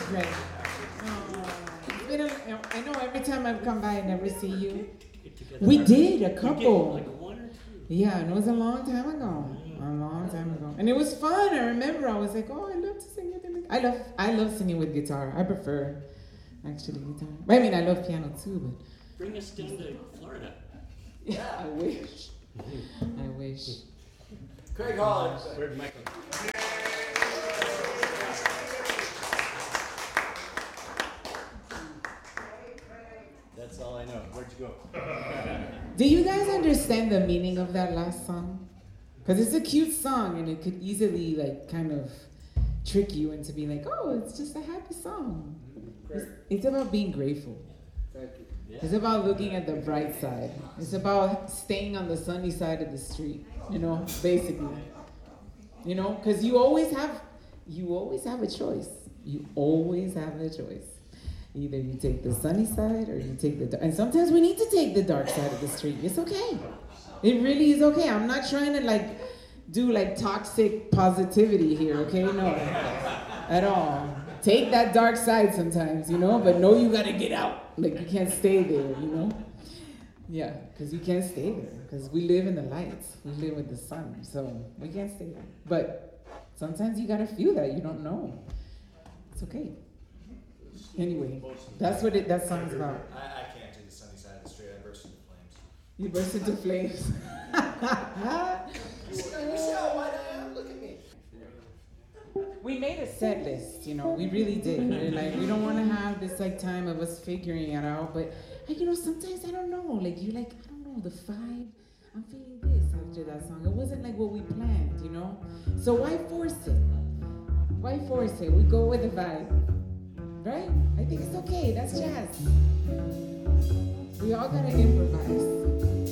great. It's been I know every time I've come by, I never see you. We did a couple. Like one or two. Yeah, and it was a long time ago. A long time ago. And it was fun. I remember I was like, oh, I love to sing with him. I love singing with guitar. I prefer actually guitar. I mean, I love piano too, but Bring us down to Florida. yeah, I wish. I wish. Craig Holland. Where'd Michael? That's all I know. Where'd you go? Do you guys understand the meaning of that last song? Because it's a cute song and it could easily like kind of trick you into being like, oh, it's just a happy song. It's about being grateful. Thank you. Yeah. It's about looking at the bright side. It's about staying on the sunny side of the street, you know, basically. You know, because you always have a choice. You always have a choice. Either you take the sunny side or you take the dark. And sometimes we need to take the dark side of the street. It's okay. It really is okay. I'm not trying to like do like toxic positivity here, okay? No, at all. Take that dark side sometimes, you know, but know you gotta get out. Like you can't stay there, you know? Yeah, because you can't stay there. Because we live in the lights. We live with the sun, so we can't stay there. But sometimes you gotta feel that. You don't know. It's okay. Anyway, that's what that song's about. I can't take the sunny side of the street. I burst into flames. You burst into flames. You see how white I am? Look at me. We made a set list, you know, we really did. We're like, we don't want to have this like time of us figuring it out, but like, you know, sometimes I don't know, like you like, I don't know, the vibe, I'm feeling this after that song. It wasn't like what we planned, you know? So why force it? Why force it? We go with the vibe, right? I think it's okay, that's jazz. We all gotta improvise.